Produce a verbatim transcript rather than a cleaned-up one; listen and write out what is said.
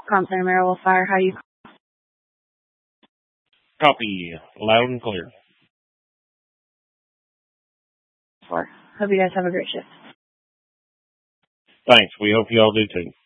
Compton Merrill Fire. How you? Copy. Loud and clear. For. Hope you guys have a great shift. Thanks. We hope you all do too.